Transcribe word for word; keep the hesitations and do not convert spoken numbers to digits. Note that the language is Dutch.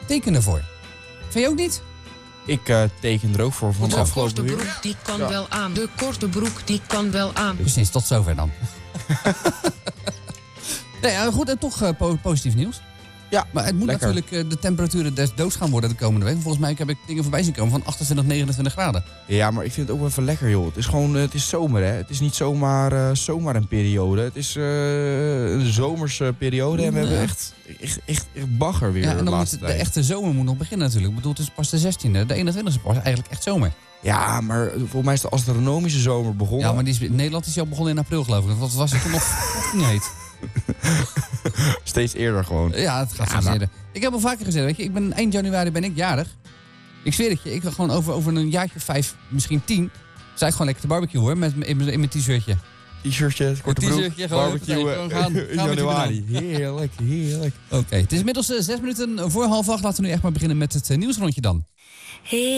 teken ervoor. Vind je ook niet? Ik uh, teken er ook voor van de afgelopen De korte broek die kan ja. wel aan. De korte broek die kan wel aan. Precies, tot zover dan. nee, ja, goed, en toch uh, po- positief nieuws. Ja, maar het moet lekker. natuurlijk uh, de temperaturen des doods gaan worden de komende week. Volgens mij heb ik dingen voorbij zien komen van achtentwintig, negenentwintig graden. Ja, maar ik vind het ook wel even lekker, joh. Het is gewoon, uh, het is zomer, hè. Het is niet zomaar, uh, zomaar een periode. Het is uh, een zomerse periode en we ja. hebben echt, echt, echt, echt bagger weer. Ja, en dan de, moet de echte zomer moet nog beginnen natuurlijk. Ik bedoel, het is pas de zestiende, de eenentwintigste pas eigenlijk echt zomer. Ja, maar volgens mij is de astronomische zomer begonnen. Ja, maar die is, in Nederland is die al begonnen in april, geloof ik. Wat was het toen nog fucking heet? Steeds eerder gewoon. Ja, het gaat ja, steeds maar... eerder. Ik heb al vaker gezegd, weet je, ik ben eind januari ben ik jarig. Ik zweer het je, ik wil gewoon over, over een jaartje vijf, misschien tien, sta ik gewoon lekker te barbecue hoor, met, in, in mijn t-shirtje. T-shirtje, korte broek, barbecue in gaan, gaan januari. Heerlijk, heerlijk. Oké, okay, het is inmiddels uh, zes minuten voor half acht. Laten we nu echt maar beginnen met het uh, nieuwsrondje dan. Hey.